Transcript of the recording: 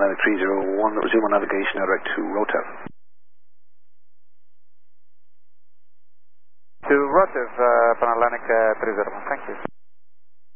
Atlantic 301, resume on navigation direct to ROTEV. To ROTEV, Pan Atlantic 301, thank you.